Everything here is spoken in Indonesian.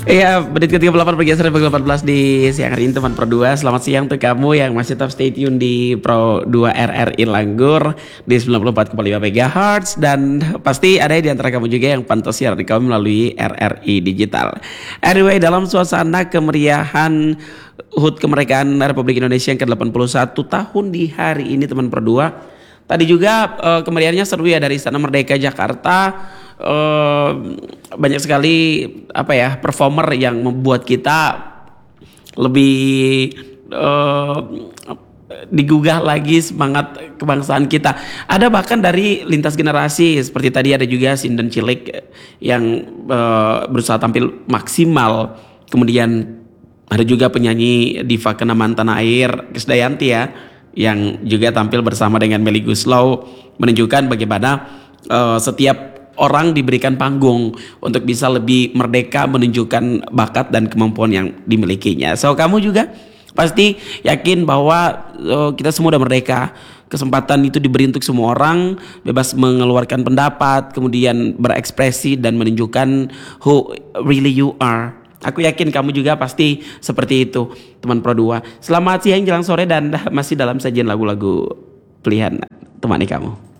Iya, menit ke-38 bergeser ke 18 di siang hari ini teman Pro 2. Selamat siang untuk kamu yang masih tetap stay tune di Pro 2 RRI Langgur di 94,5 MHz, dan pasti ada di antara kamu juga yang pantau siaran kami melalui RRI Digital. Anyway, dalam suasana kemeriahan HUT kemerdekaan Republik Indonesia yang ke-81 tahun di hari ini teman Pro 2. Tadi juga kemeriahannya seru ya dari Istana Merdeka Jakarta. Banyak sekali performer yang membuat kita lebih digugah lagi semangat kebangsaan kita. Ada bahkan dari lintas generasi seperti tadi ada juga Sinden Cilik yang berusaha tampil maksimal. Kemudian ada juga penyanyi diva kenamaan tanah air Krisdayanti ya, yang juga tampil bersama dengan Melly Goeslaw, menunjukkan bagaimana setiap orang diberikan panggung untuk bisa lebih merdeka menunjukkan bakat dan kemampuan yang dimilikinya. So kamu juga pasti yakin bahwa kita semua udah merdeka. Kesempatan itu diberi untuk semua orang, bebas mengeluarkan pendapat, kemudian berekspresi dan menunjukkan who really you are. Aku yakin kamu juga pasti seperti itu, teman Pro 2. Selamat siang jelang sore dan masih dalam sajian lagu-lagu pilihan temani kamu.